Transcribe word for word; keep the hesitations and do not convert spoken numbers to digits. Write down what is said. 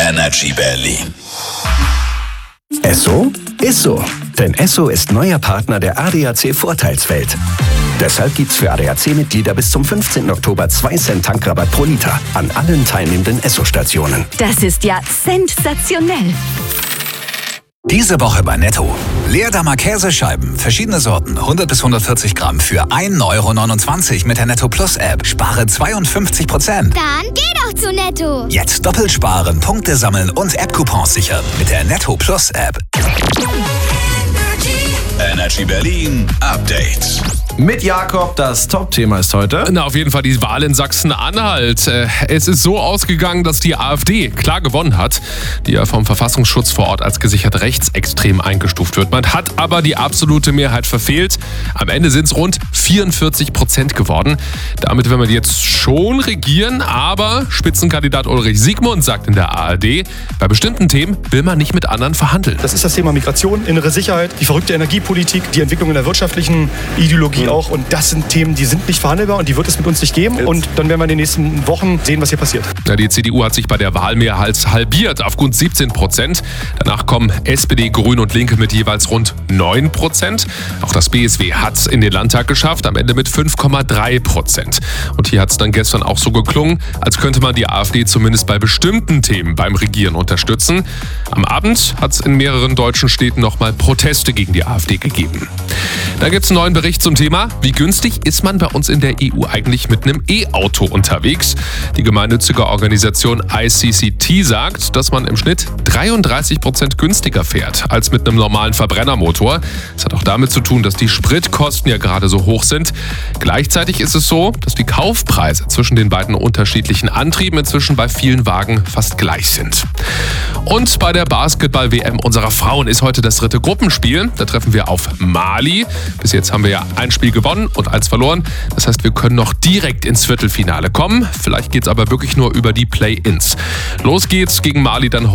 Energy Berlin. Esso ist so. Denn Esso ist neuer Partner der A D A C-Vorteilswelt. Deshalb gibt's für A D A C-Mitglieder bis zum fünfzehnten Oktober zwei Cent Tankrabatt pro Liter an allen teilnehmenden Esso-Stationen. Das ist ja sensationell. Diese Woche bei Netto. Leerdammer Käsescheiben, verschiedene Sorten, hundert bis hundertvierzig Gramm für ein Euro neunundzwanzig mit der Netto Plus App. Spare zweiundfünfzig Prozent. Dann geh doch zu Netto. Jetzt doppelt sparen, Punkte sammeln und App-Coupons sichern mit der Netto Plus App. Energy Berlin Update. Mit Jakob, das Top-Thema ist heute. Na, auf jeden Fall die Wahl in Sachsen-Anhalt. Es ist so ausgegangen, dass die AfD klar gewonnen hat, die ja vom Verfassungsschutz vor Ort als gesichert rechtsextrem eingestuft wird. Man hat aber die absolute Mehrheit verfehlt. Am Ende sind es rund vierundvierzig Prozent geworden. Damit will man jetzt schon regieren, aber Spitzenkandidat Ulrich Siegmund sagt in der A R D, bei bestimmten Themen will man nicht mit anderen verhandeln. Das ist das Thema Migration, innere Sicherheit, die verrückte Energiepolitik, die Entwicklung in der wirtschaftlichen Ideologie auch. Und das sind Themen, die sind nicht verhandelbar und die wird es mit uns nicht geben. Und dann werden wir in den nächsten Wochen sehen, was hier passiert. Ja, die C D U hat sich bei der Wahlmehrheit halbiert auf gut siebzehn Prozent. Danach kommen S P D, Grüne und Linke mit jeweils rund neun Prozent. Auch das B S W hat es in den Landtag geschafft, am Ende mit fünf Komma drei Prozent. Und hier hat es dann gestern auch so geklungen, als könnte man die AfD zumindest bei bestimmten Themen beim Regieren unterstützen. Am Abend hat es in mehreren deutschen Städten nochmal Proteste gegen die AfD gegeben. Da gibt es einen neuen Bericht zum Thema, wie günstig ist man bei uns in der E U eigentlich mit einem E-Auto unterwegs? Die gemeinnützige Organisation I C C T sagt, dass man im Schnitt dreiunddreißig Prozent günstiger fährt als mit einem normalen Verbrennermotor. Das hat auch damit zu tun, dass die Spritkosten ja gerade so hoch sind. Gleichzeitig ist es so, dass die Kaufpreise zwischen den beiden unterschiedlichen Antrieben inzwischen bei vielen Wagen fast gleich sind. Und bei der Basketball-W M unserer Frauen ist heute das dritte Gruppenspiel. Da treffen wir auf Mali. Bis jetzt haben wir ja ein Spiel gewonnen und eins verloren. Das heißt, wir können noch direkt ins Viertelfinale kommen. Vielleicht geht's aber wirklich nur über die Play-Ins. Los geht's gegen Mali dann